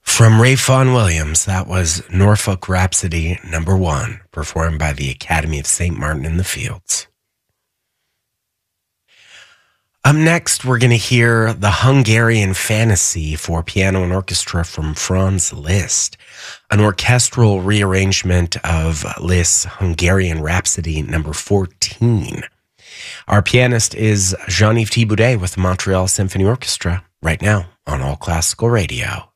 From Ray Vaughan Williams, that was Norfolk Rhapsody number 1, performed by the Academy of St. Martin in the Fields. Up next, we're going to hear the Hungarian Fantasy for piano and orchestra from Franz Liszt, an orchestral rearrangement of Liszt's Hungarian Rhapsody number 14. Our pianist is Jean-Yves Thibaudet with the Montreal Symphony Orchestra, right now on All Classical Radio.